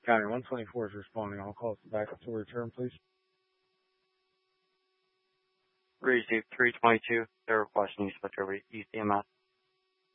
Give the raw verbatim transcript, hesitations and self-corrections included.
County one twenty-four is responding. All calls to backup to return, please. Received three twenty-two. They're requesting you switch over to E C M S.